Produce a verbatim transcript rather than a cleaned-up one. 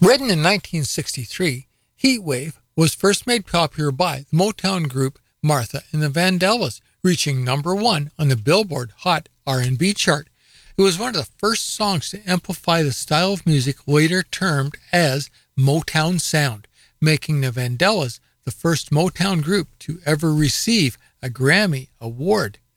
Written in nineteen sixty-three, Heat Wave was first made popular by the Motown group Martha and the Vandellas, reaching number one on the Billboard Hot R and B chart. It was one of the first songs to amplify the style of music later termed as Motown sound, making the Vandellas the first Motown group to ever receive a Grammy Award.